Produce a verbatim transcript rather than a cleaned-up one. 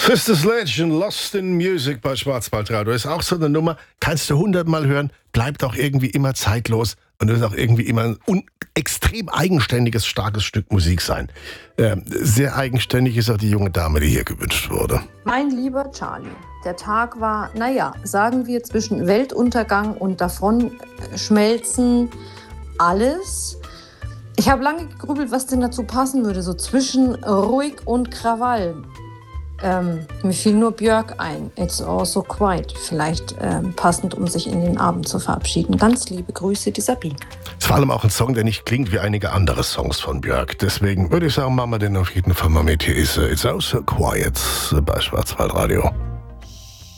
Sister Sledge und Lost in Music bei Schwarzwaldradio ist auch so eine Nummer, kannst du hundertmal hören, bleibt auch irgendwie immer zeitlos und wird auch irgendwie immer ein un- extrem eigenständiges, starkes Stück Musik sein. Äh, sehr eigenständig ist auch die junge Dame, die hier gewünscht wurde. Mein lieber Charlie, der Tag war, naja, sagen wir zwischen Weltuntergang und Davonschmelzen alles. Ich habe lange gegrübelt, was denn dazu passen würde, so zwischen ruhig und Krawall. Ähm, mir fiel nur Björk ein, It's All So Quiet, vielleicht ähm, passend, um sich in den Abend zu verabschieden. Ganz liebe Grüße, die Sabine. Es ist vor allem auch ein Song, der nicht klingt wie einige andere Songs von Björk. Deswegen würde ich sagen, machen wir den auf jeden Fall mal mit. Hier ist äh, It's All So Quiet bei Schwarzwaldradio.